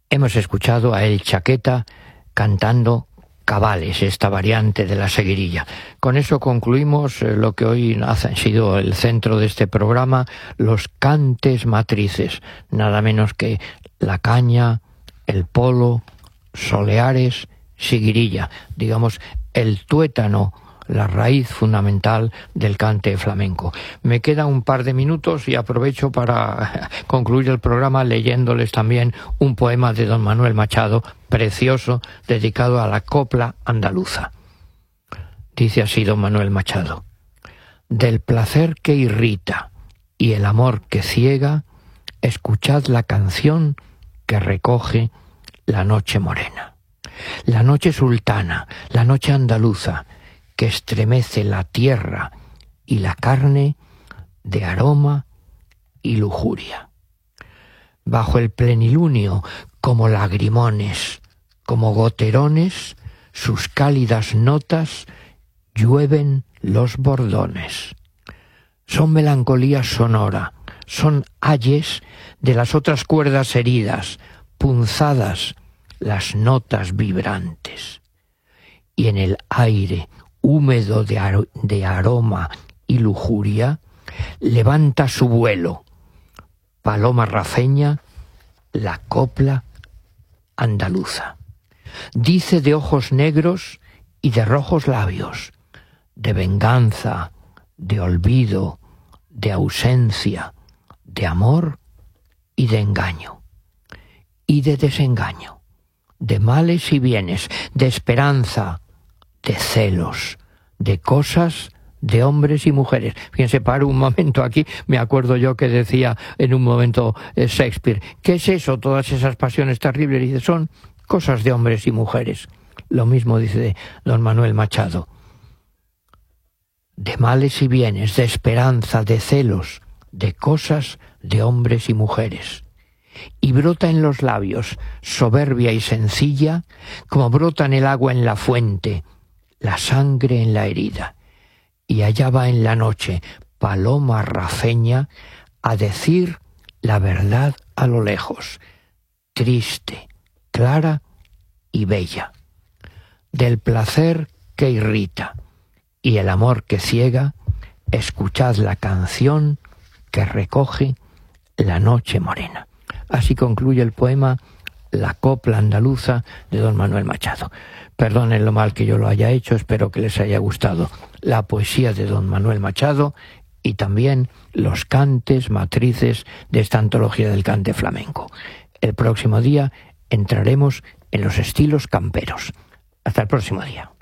Hemos escuchado a El Chaqueta cantando Cabales, esta variante de la seguirilla. Con eso concluimos lo que hoy ha sido el centro de este programa, los cantes matrices, nada menos que la caña, el polo, soleares, seguirilla, digamos el tuétano, la raíz fundamental del cante flamenco. Me queda un par de minutos y aprovecho para concluir el programa leyéndoles también un poema de don Manuel Machado, precioso, dedicado a la copla andaluza. Dice así don Manuel Machado: del placer que irrita y el amor que ciega, escuchad la canción que recoge la noche morena. La noche sultana, la noche andaluza, que estremece la tierra y la carne de aroma y lujuria. Bajo el plenilunio, como lagrimones, como goterones, sus cálidas notas llueven los bordones. Son melancolía sonora, son ayes de las otras cuerdas heridas, punzadas las notas vibrantes. Y en el aire húmedo de aroma y lujuria, levanta su vuelo, paloma rafeña, la copla andaluza. Dice de ojos negros y de rojos labios, de venganza, de olvido, de ausencia, de amor y de engaño, y de desengaño, de males y bienes, de esperanza, de celos, de cosas, de hombres y mujeres. Fíjense, paro un momento aquí, me acuerdo yo que decía en un momento Shakespeare, ¿qué es eso, todas esas pasiones terribles? Y dice, son cosas de hombres y mujeres. Lo mismo dice don Manuel Machado. De males y bienes, de esperanza, de celos, de cosas, de hombres y mujeres. Y brota en los labios, soberbia y sencilla, como brotan el agua en la fuente, la sangre en la herida. Y allá va en la noche, paloma rafeña, a decir la verdad a lo lejos, triste, clara y bella. Del placer que irrita y el amor que ciega, escuchad la canción que recoge la noche morena. Así concluye el poema La copla andaluza de don Manuel Machado. Perdonen lo mal que yo lo haya hecho, espero que les haya gustado la poesía de don Manuel Machado y también los cantes matrices de esta antología del cante flamenco. El próximo día entraremos en los estilos camperos. Hasta el próximo día.